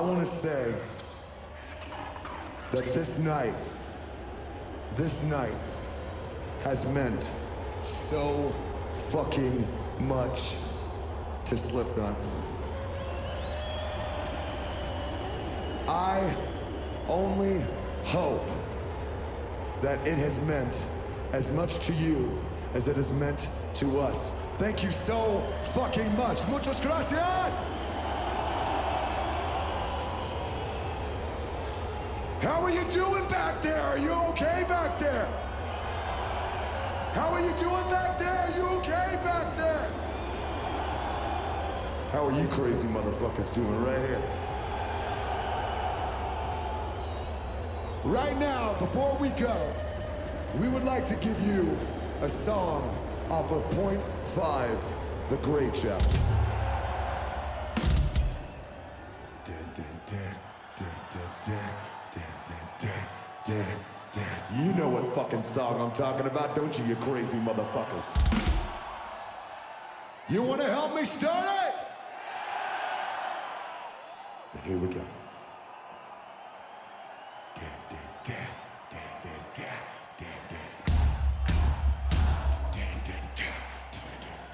want to say that this night has meant so fucking much to Slipknot. I only hope that it has meant as much to you as it has meant to us. Thank you so fucking much. Muchas gracias! How are you doing back there? Are you okay back there? How are you doing back there? Are you okay back there? How are you crazy motherfuckers doing right here? Right now, before we go, we would like to give you a song off of Point 5, The Great Chapter. You know what fucking song I'm talking about, don't you crazy motherfuckers? You wanna help me start it? And here we go.